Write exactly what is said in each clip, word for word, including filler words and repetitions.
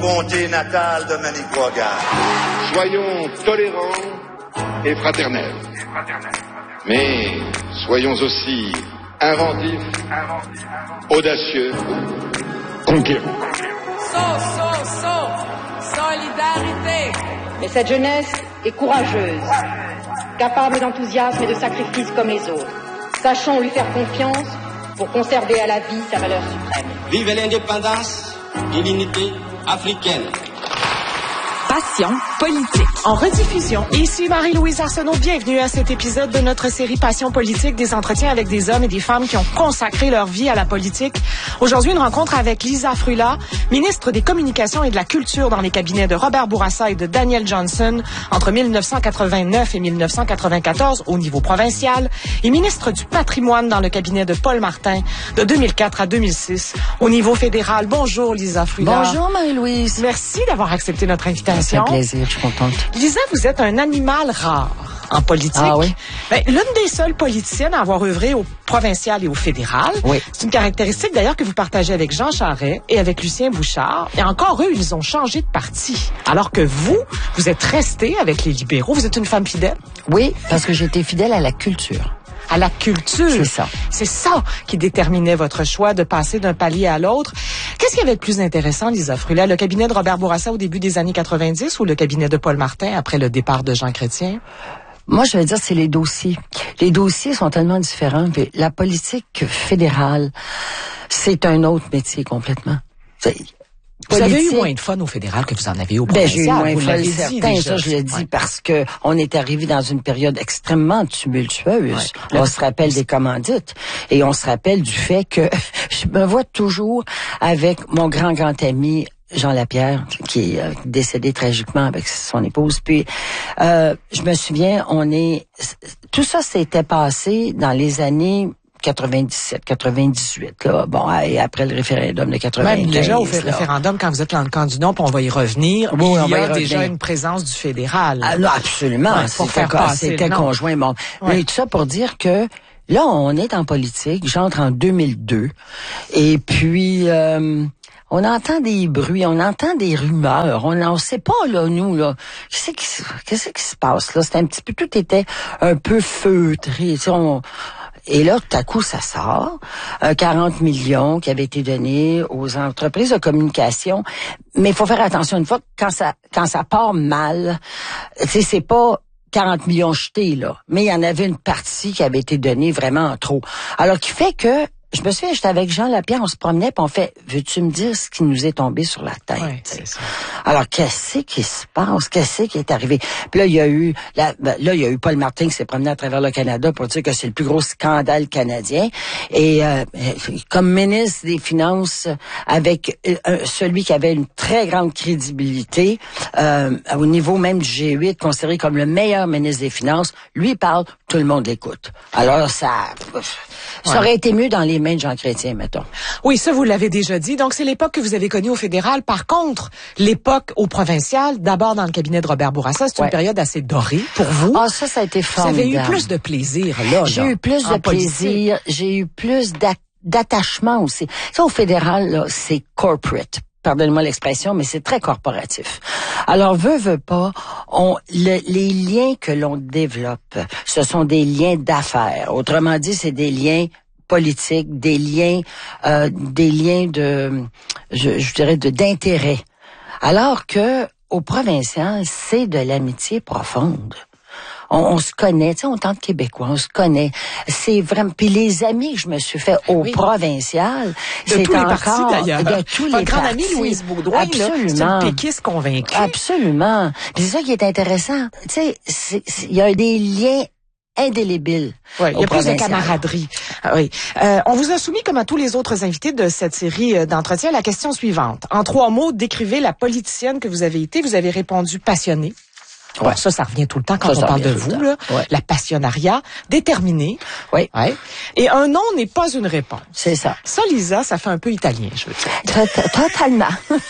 comté natal de Manicouagan. Soyons tolérants et fraternels. Mais soyons aussi inventifs, audacieux, conquérants. So, so, so, solidarité. Mais cette jeunesse est courageuse, capable d'enthousiasme et de sacrifice comme les autres. Sachons lui faire confiance pour conserver à la vie sa valeur suprême. Vive l'indépendance et l'unité africaine. Passion politique. En rediffusion. Ici Marie-Louise Arsenault. Bienvenue à cet épisode de notre série Passion politique, des entretiens avec des hommes et des femmes qui ont consacré leur vie à la politique. Aujourd'hui, une rencontre avec Lisa Frula, ministre des Communications et de la Culture dans les cabinets de Robert Bourassa et de Daniel Johnson entre mille neuf cent quatre-vingt-neuf et mille neuf cent quatre-vingt-quatorze au niveau provincial et ministre du Patrimoine dans le cabinet de Paul Martin de deux mille quatre à deux mille six au niveau fédéral. Bonjour Lisa Frula. Bonjour Marie-Louise. Merci d'avoir accepté notre invitation. Ça fait plaisir, je suis contente. Lisa, vous êtes un animal rare en politique. Ah oui? Ben, l'une des seules politiciennes à avoir œuvré au provincial et au fédéral. Oui. C'est une caractéristique d'ailleurs que vous partagez avec Jean Charest et avec Lucien Bouchard. Et encore eux, ils ont changé de parti. Alors que vous, vous êtes resté avec les libéraux. Vous êtes une femme fidèle? Oui, parce que j'étais fidèle à la culture. À la culture. C'est ça. C'est ça qui déterminait votre choix de passer d'un palier à l'autre. Qu'est-ce qui avait le plus intéressant, Lisa Frula? Le cabinet de Robert Bourassa au début des années quatre-vingt-dix ou le cabinet de Paul Martin après le départ de Jean Chrétien? Moi, je vais dire, c'est les dossiers. Les dossiers sont tellement différents. Puis la politique fédérale, c'est un autre métier complètement. C'est... Vous Politique. avez eu moins de fun au fédéral que vous en avez au Ben, provincial. j'ai eu moins vous de l'avez fun, dit certain, déjà. ça je l'ai dit, Ouais. parce que on est arrivé dans une période extrêmement tumultueuse. Ouais. On se rappelle des commandites et on se rappelle du fait que je me vois toujours avec mon grand-grand ami Jean Lapierre, qui est euh, décédé tragiquement avec son épouse. Puis, euh, je me souviens, on est... Tout ça s'était passé dans les années quatre-vingt-dix-sept, quatre-vingt-dix-huit, là. Bon, et après le référendum de quatre-vingt-quinze. Même déjà au là. référendum, quand vous êtes dans le camp du non, puis on va y revenir, Oui, on il y va y a déjà revenir. une présence du fédéral. Ah, non, absolument. Ouais, pour c'était faire co- passer c'était le nom. conjoint. Bon. Ouais. Mais tout ça pour dire que là, on est en politique. J'entre en deux mille deux. Et puis... Euh, on entend des bruits, on entend des rumeurs, on ne sait pas, là, nous, là, qu'est-ce qui, qu'est-ce qui se passe, là? C'était un petit peu, tout était un peu feutré, tu sais, on... Et là, tout à coup, ça sort, euh, quarante millions qui avaient été donnés aux entreprises de communication. Mais il faut faire attention une fois, quand ça, quand ça part mal, tu sais, c'est pas quarante millions jetés, là. Mais il y en avait une partie qui avait été donnée vraiment en trop. Alors, qui fait que, je me souviens, j'étais avec Jean Lapierre, on se promenait, puis on fait, veux-tu me dire ce qui nous est tombé sur la tête? Ouais, c'est ça. Alors, qu'est-ce qui se passe? Qu'est-ce qui est arrivé? Puis là, il y a eu, là, ben, là, il y a eu Paul Martin qui s'est promené à travers le Canada pour dire que c'est le plus gros scandale canadien. Et euh, comme ministre des Finances, avec euh, celui qui avait une très grande crédibilité, euh, au niveau même du G huit, considéré comme le meilleur ministre des Finances, lui parle, tout le monde l'écoute. Alors, ça... Ça Ouais. aurait été mieux dans les mains de Jean Chrétien, mettons. Oui, ça, vous l'avez déjà dit. Donc, c'est l'époque que vous avez connue au fédéral. Par contre, l'époque au provincial, d'abord dans le cabinet de Robert Bourassa, c'est Ouais. une période assez dorée pour vous. Ah, ça, ça a été Vous formidable. avez eu plus de plaisir, là. J'ai là, eu plus en de politique. plaisir, j'ai eu plus d'a- d'attachement aussi. Ça, au fédéral, là, c'est corporate. Pardonnez-moi l'expression, mais c'est très corporatif. Alors, veut, veut pas, on, le, les liens que l'on développe, ce sont des liens d'affaires. Autrement dit, c'est des liens politiques, des liens, euh, des liens de, je, je dirais, de d'intérêt. Alors que au provincial, c'est de l'amitié profonde. On, on se connaît, tu sais, on tente québécois, on se connaît. C'est vraiment. Puis les amis que je me suis fait au Oui. provincial, De c'est tous les encore partis, d'ailleurs. de tous Votre les grande partis. amie Louise Baudouin, là, c'est Absolument. une péquiste convaincue. Absolument. Puis c'est ça qui est intéressant. Tu sais, c'est- c'est- il y a des liens indélébiles. Ouais, il y au a plus de provincial. camaraderie. Ah oui. Euh, on vous a soumis, comme à tous les autres invités de cette série euh, d'entretiens, la question suivante. En trois mots, décrivez la politicienne que vous avez été. Vous avez répondu passionnée. Bon, Ouais. ça, ça revient tout le temps quand Ça, on ça parle de revient tout vous, le là. temps. Ouais. La passionnariat. Déterminée. Oui, Ouais. Et un nom n'est pas une réponse. c'est ça. Ça, Lisa, ça fait un peu italien, je veux dire. Tot- Totalement.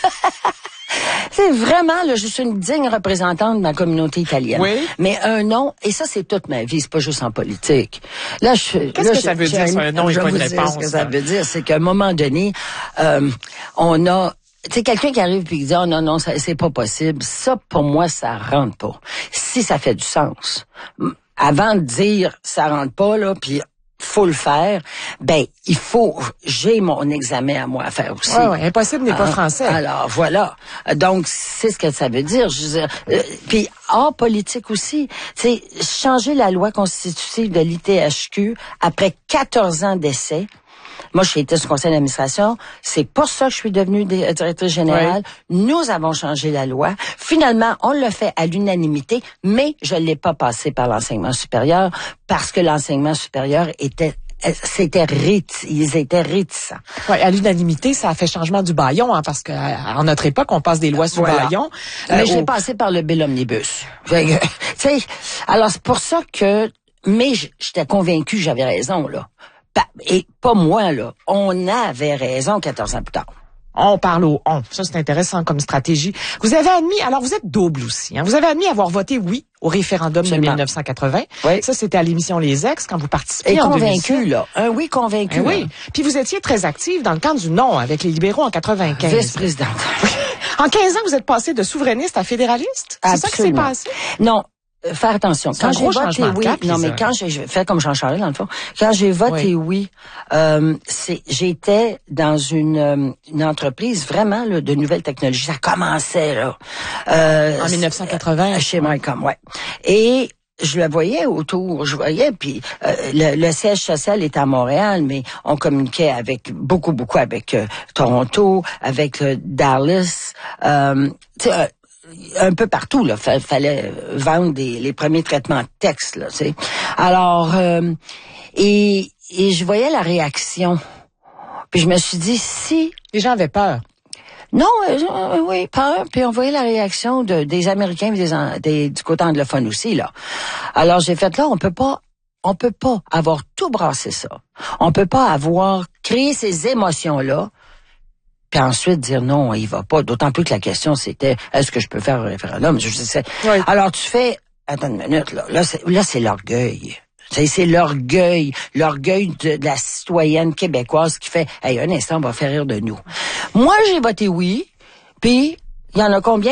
C'est vraiment, là, je suis une digne représentante de ma communauté italienne. Oui. Mais un nom, et ça, c'est toute ma vie, c'est pas juste en politique. Là, je, Qu'est-ce là, que je- ça veut j'ai dire, ça, un nom et je pas vais une vous dire réponse, Ce que ça hein? veut dire, c'est qu'à un moment donné, euh, on a tu sais, quelqu'un qui arrive puis qui dit, oh non, non, ça, c'est pas possible. Ça, pour moi, ça rentre pas. Si ça fait du sens. Avant de dire, ça rentre pas, là, puis faut le faire, ben, il faut, j'ai mon examen à moi à faire aussi. Ouais, ouais, impossible n'est pas ah, français. Alors, voilà. Donc, c'est ce que ça veut dire. Je veux dire, euh, puis, hors politique aussi, tu sais, changer la loi constitutive de l'I T H Q après quatorze ans d'essai. Moi, j'ai été sur le conseil d'administration. C'est pour ça que je suis devenue directrice générale. Oui. Nous avons changé la loi. Finalement, on l'a fait à l'unanimité, mais je l'ai pas passé par l'enseignement supérieur parce que l'enseignement supérieur était C'était réti- ils étaient réticents. Ouais, à l'unanimité, ça a fait changement du bâillon, hein, parce que à notre époque, on passe des lois sous voilà. bâillon. Mais euh, j'ai au... passé par le bill omnibus. Tu sais, alors c'est pour ça que, mais j'étais convaincue que j'avais raison là. Et pas moi, là. On avait raison quatorze ans plus tard. On parle au on. Ça, c'est intéressant comme stratégie. Vous avez admis, alors vous êtes double aussi, hein. Vous avez admis avoir voté oui au référendum Absolument. de mille neuf cent quatre-vingts. Oui. Ça, c'était à l'émission Les Ex, quand vous participiez Et en convaincu, là. Un oui convaincu. Eh oui. Puis vous étiez très active dans le camp du non avec les libéraux en quatre-vingt-quinze. Vice-présidente. En quinze ans, vous êtes passé de souverainiste à fédéraliste? C'est ça qui s'est passé? Non. Faire attention. Quand j'ai voté oui, cap, non mais quand j'ai fait comme Jean-Charles dans le fond, quand j'ai voté oui, oui euh, c'est j'étais dans une, une entreprise vraiment là, de nouvelles technologies. Ça commençait là. Euh, en mille neuf cent quatre-vingts. Chez Mycom, ouais. Et je le voyais autour, je voyais, puis euh, le, le siège social était à Montréal, mais on communiquait avec beaucoup, beaucoup avec euh, Toronto, avec euh, Dallas. Euh, tu sais, un peu partout, là, F- fallait vendre des, les premiers traitements de texte, là, tu sais. Alors, euh, et, et je voyais la réaction. Puis je me suis dit, si... Les gens avaient peur. Non, euh, oui, peur. Puis on voyait la réaction de, des Américains et des, des, du côté anglophone aussi, là. Alors j'ai fait, là, on peut pas... On peut pas avoir tout brassé ça. On peut pas avoir créé ces émotions-là puis ensuite dire non, il va pas. D'autant plus que la question, c'était, est-ce que je peux faire un référendum? Je sais. Oui. Alors, tu fais, attends une minute, là, là, c'est, là, c'est l'orgueil. C'est, c'est l'orgueil, l'orgueil de, de la citoyenne québécoise qui fait, hey, un instant, on va faire rire de nous. Moi, j'ai voté oui, puis il y en a combien